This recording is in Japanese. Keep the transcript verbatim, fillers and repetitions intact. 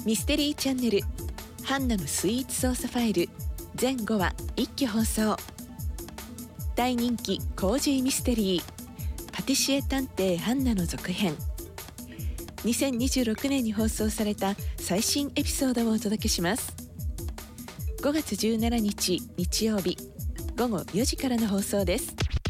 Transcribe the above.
ミステリーチャンネルハンナのスイーツ捜査ファイル全ごわ一挙放送。大人気コージーミステリーパティシエ探偵ハンナの続編。にせんにじゅうろくねんに放送された最新エピソードをお届けします。ごがつじゅうしちにち日曜日ごごよじからの放送です。